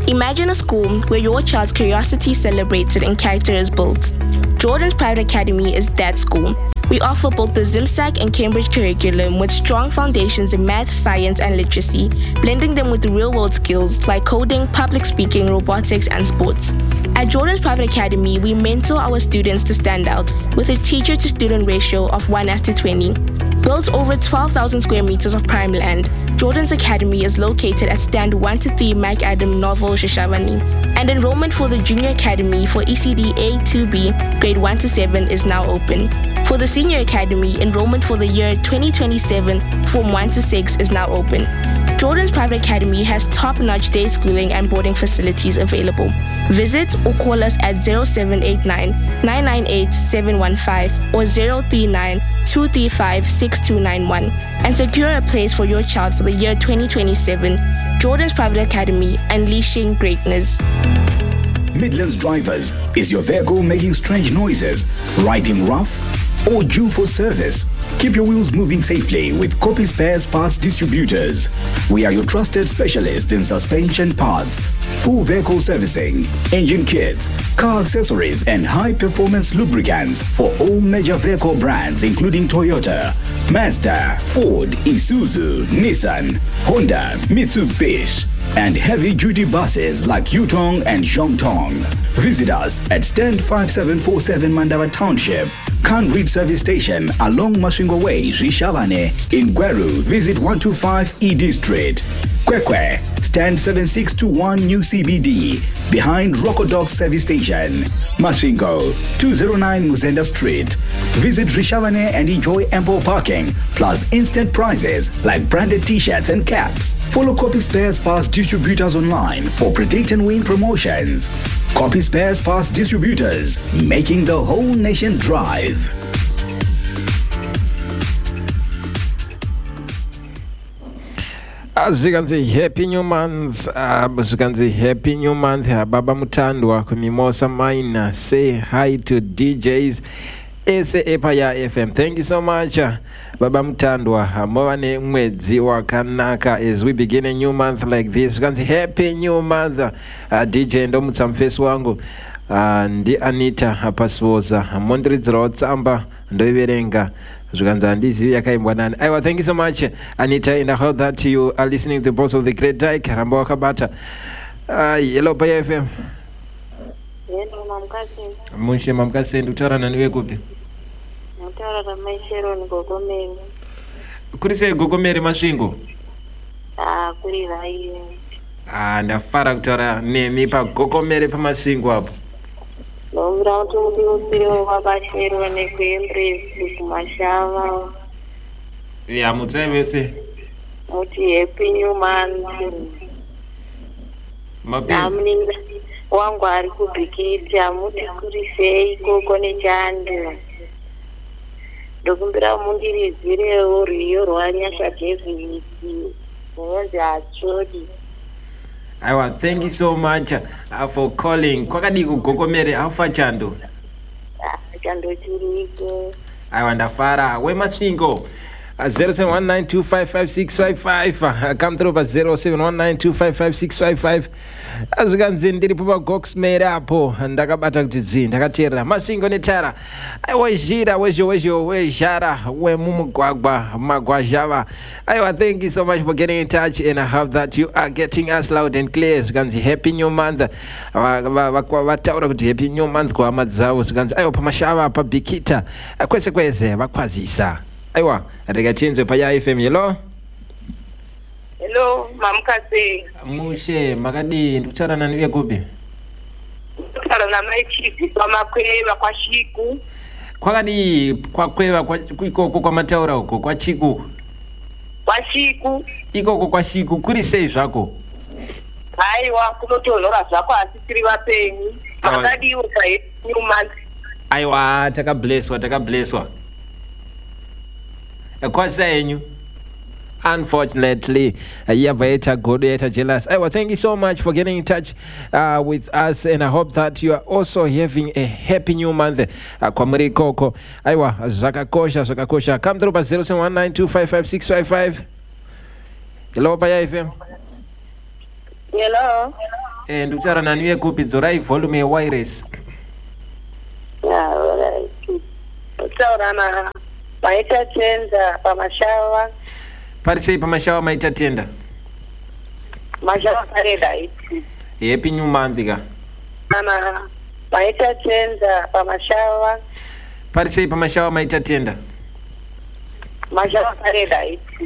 Imagine a school where your child's curiosity is celebrated and character is built. Jordan's Private Academy is that school. We offer both the ZimSAC and Cambridge curriculum with strong foundations in math, science, and literacy, blending them with real-world skills like coding, public speaking, robotics, and sports. At Jordan's Private Academy, we mentor our students to stand out with a teacher-to-student ratio of 1:20. Built over 12,000 square meters of prime land, Jordan's Academy is located at stand 1 to 3 McAdam Novel Shashavani. And enrollment for the Junior Academy for ECD A-2B, grade 1 to 7 is now open. For the Senior Academy, enrollment for the year 2027, Form 1 to 6 is now open. Jordan's Private Academy has top-notch day schooling and boarding facilities available. Visit or call us at 0789-998-715 or 039-235-6291 and secure a place for your child for the year 2027. Jordan's Private Academy, unleashing greatness. Midlands Drivers, is your vehicle making strange noises, riding rough, or due for service? Keep your wheels moving safely with Copy Spares Parts Distributors. We are your trusted specialists in suspension parts, full vehicle servicing, engine kits, car accessories, and high-performance lubricants for all major vehicle brands including Toyota, Mazda, Ford, Isuzu, Nissan, Honda, Mitsubishi, and heavy-duty buses like Yutong and Zhongtong. Visit us at Stand 5747 Mandava Township, Kanrit Service Station along Mashingo Way, Rishavane. In Gweru, visit 125 ED Street. Kwekwe, Stand 7621 New CBD, behind Rocodog Service Station. Mashingo, 209 Muzenda Street. Visit Rishavane and enjoy ample parking, plus instant prizes like branded t-shirts and caps. Follow Copy Spares Parts Distributors online for predict and win promotions. Copy Spares Parts Distributors, making the whole nation drive. As you can see, happy new month. As you can see, happy new month. Baba Mutandwa Kumimosa Maina. Say hi to DJs. SA Epaya FM. Thank you so much, Baba Mutandwa. Mwane mwezi wa kanaka as we begin a new month like this. You can say happy new month. DJ ndo mutsamfesi wangu. Ndi Anita Paswoza. Mondridzira watsamba ndo iverenga. Thank you so much, Anita, and I hope that you are listening to the boss of the great Dyke, Rambo Kabata. Hello, Paya FM. Hello, Munshi Mamkasi, and Utara and Wekupi. Utara, my share on Gogomeri. Could you say Gogomeri Mashingo? Could you? And a Faractora name Nipa Gogomeri Pamashingo up. No ground to do Wabashiro and a Cambridge, Mashava. Yeah, Mutse. Muti, a new man. Mammy, one guard could be killed, Jamuti could say, Kokone Chandler. Dokumbra Mundi is very or your one Yasha thank you so much for calling. Kwakadi Gogomere Alpha Chando. I want a Fara. Where must we go? 0719255655. Come through by 0719255655. As you can see, the Papa Gox made up and Dagabata Zin, Dagatera, Masingo Netara. I was Jira, where's your Jara, where Mumugwagba, Magwajava. Thank you so much for getting in touch, and I hope that you are getting us loud and clear. As you can see, happy new month. Happy new month, Kwamazao, Gans. I open my shower, Pabikita, a question, Bakwazisa. Aiwa, Regatinzo Paya FM, hello? Hello, Mamkase. Mushe, Magadi, Utara na Nuya Gobi. Utara na Maichi, Kwamakwewa, kwa Shiku. Kwagadi, kwa kwewa, kwa Mataura, kwa Chiku. Kwa Shiku. Iko kwa Shiku, kuri sei shako. Aiwa, kumoto lora zako asisiri wapenyi. Magadi uka new month. Aiwa, taka blesswa. Kwa senyu. Unfortunately, jealous. Thank you so much for getting in touch with us, and I hope that you are also having a happy new month. Kwa Murikoko, Zakakosha. Come through by 0719255655. Hello, Paya FM. Hello. Ndikuchara naniwe kupi dzorai volume ye-wireless. Alright. Utaurana maita tenda pamashawa. Parisei pamashawa maita tenda. Mashawa paradise. Happy new month ka. Maita tenda pamashawa. Parisei pamashawa maita tenda. Mashawa paradise.